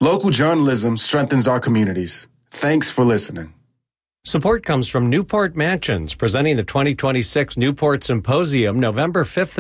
Local journalism strengthens our communities. Thanks for listening. Support comes from Newport Mansions, presenting the 2026 Newport Symposium November 5th